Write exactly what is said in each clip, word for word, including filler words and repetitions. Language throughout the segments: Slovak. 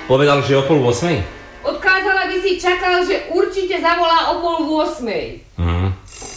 Povedal, že o pol osmej? Odkázal, aby si čakal, že určite zavolá o pol osmej. Mhm.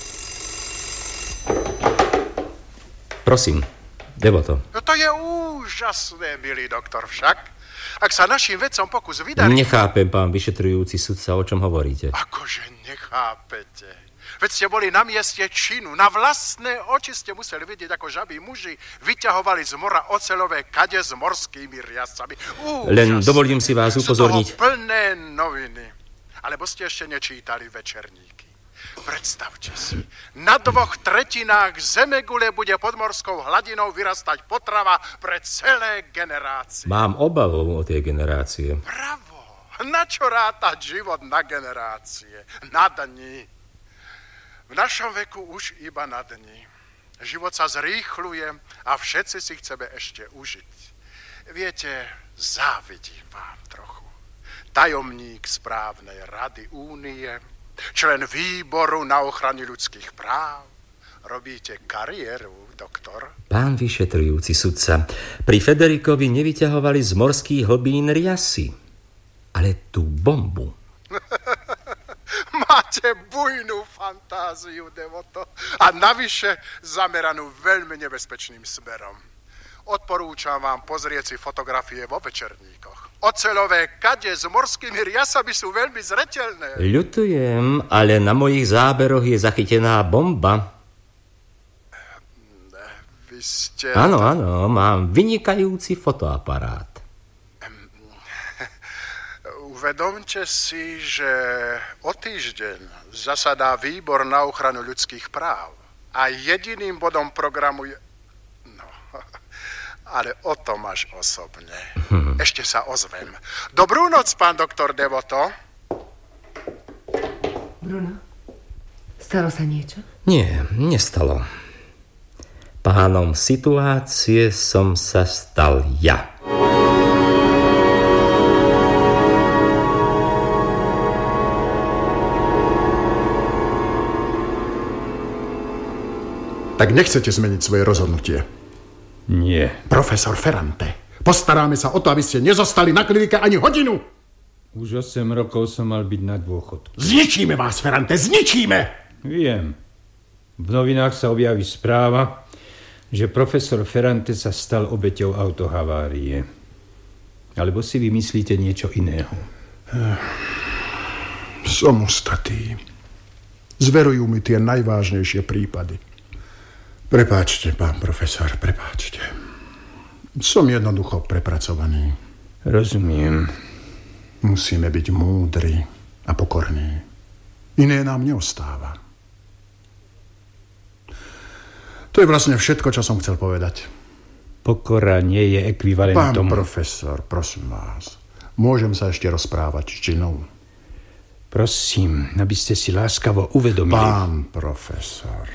Prosím, Devoto. No to je úžasné, milý doktor, však. Ak sa našim vedcom pokus vydarí... Nechápem, pán vyšetrujúci sudca, o čom hovoríte. Akože nechápete? Veď ste boli na mieste činu. Na vlastné oči ste museli vidieť, ako žabí muži vyťahovali z mora oceľové kade s morskými riascami. Úžasné. Len dovolím si vás upozorniť. Sú toho plné noviny. Alebo ste ešte nečítali večerníky. Predstavte si, na dvoch tretinách zemegule bude pod morskou hladinou vyrastať potrava pre celé generácie. Mám obavu o tie generácie. Bravo, na čo rátať život na generácie? Na dni. V našom veku už iba na dni. Život sa zrýchluje a všetci si chceme ešte užiť. Viete, závidím vám trochu. Tajomník správnej rady únie, člen výboru na ochranu ľudských práv. Robíte kariéru, doktor? Pán vyšetrujúci sudca, pri Federikovi nevyťahovali z morských hlbín riasy, ale tú bombu. Máte bujnú fantáziu, Devoto, a navyše zameranú veľmi nebezpečným smerom. Odporúčam vám pozrieť si fotografie vo večerníkoch. Oceľové kade s morskými riasami sú veľmi zreteľné. Ľutujem, ale na mojich záberoch je zachytená bomba. Vy ste... Áno, áno, mám vynikajúci fotoaparát. Uvedomte si, že o týždeň zasadá výbor na ochranu ľudských práv a jediným bodom programu je... No, ale o tom až osobne. Hmm. Ešte sa ozvem. Dobrú noc, pán doktor Devoto. Bruno, stalo sa niečo? Nie, nestalo. Pánom situácie som sa stal ja. Tak nechcete zmeniť svoje rozhodnutie? Nie. Profesor Ferrante, postaráme sa o to, aby ste nezostali na klinike ani hodinu. Už osem rokov som mal byť na dôchodku. Zničíme vás, Ferrante, zničíme! Viem. V novinách sa objaví správa, že profesor Ferrante sa stal obeťou autohavárie. Alebo si vymyslíte niečo iného? Som ustatý. Zverujú mi tie najvážnejšie prípady. Prepáčte, pán profesor, prepáčte. Som jednoducho prepracovaný. Rozumiem. Musíme byť múdri a pokorní. Iné nám neostáva. To je vlastne všetko, čo som chcel povedať. Pokora nie je ekvivalentom... Pán profesor, prosím vás, môžem sa ešte rozprávať s činou? Prosím, aby ste si láskavo uvedomili... Pán profesor...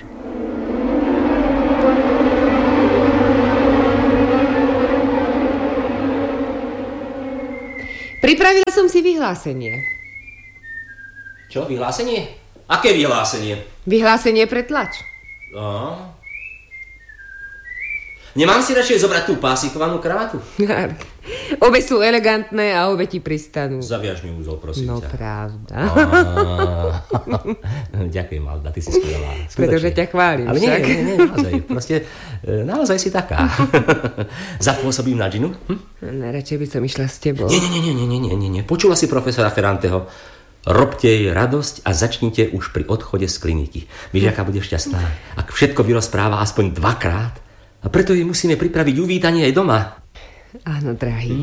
Pripravila som si vyhlásenie. Čo, vyhlásenie? Aké vyhlásenie? Vyhlásenie pre tlač. No. Nemám si radšej zobrať tú pásikovanú kravatu? Obe sú elegantné a obe ti pristanú. Zaviaž mi úzol, prosím no, ťa. No, pravda. Ďakujem, Alda, ty si skvelá. Pretože ťa chválim, ale však. Ale nie, nie, naozaj. Proste, naozaj si taká. Zapôsobím na džinu? Hm? Najradšej by som išla s tebou. Nie, nie, nie, nie, nie, nie, nie, nie. Počula si profesora Ferranteho. Robte jej radosť a začnite už pri odchode z kliniky. Víš, aká bude šťastná. Ak všetko vyrozpráva aspoň dvakrát. A preto jej musíme pripraviť uvítanie aj doma. Áno, drahý.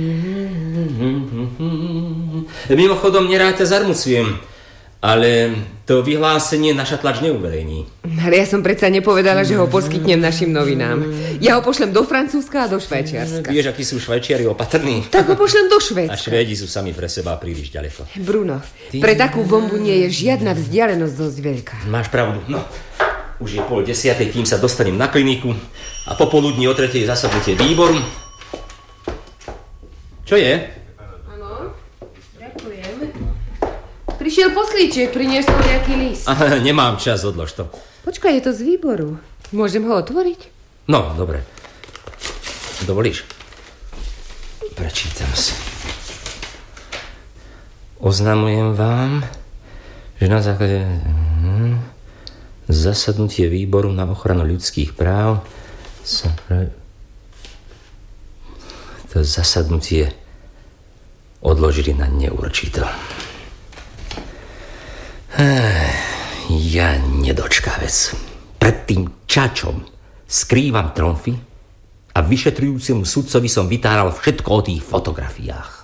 Mimochodom, nerád ťa zarmucujem, ale to vyhlásenie naša tlač neuverejní. Ale ja som predsa nepovedala, že ho poskytnem našim novinám. Ja ho pošlem do Francúzska a do Švajčiarska. Vieš, akí sú Švajčiari opatrní? Tak ho pošlem do Švédska. A Švédi sú sami pre seba príliš ďaleko. Bruno, pre takú bombu nie je žiadna vzdialenosť dosť veľká. Máš pravdu, no. Už je pol desiatej, kým sa dostanem na kliniku a popoludní o tretej zasadnutie výboru. Čo je? Áno, ďakujem. Prišiel poslíček, priniesol nejaký list. Aha, nemám čas, odlož to. Počkaj, je to z výboru. Môžem ho otvoriť? No, dobre. Dovolíš? Prečítam si. Oznamujem vám, že na základe hm, zasadnutie výboru na ochranu ľudských práv sa pre... to zasadnutie odložili na neurčito. Ja nedočkavec. Pred tým čačom skrývam tromfy a vyšetrujúcemu sudcovi som vytáral všetko o tých fotografiách.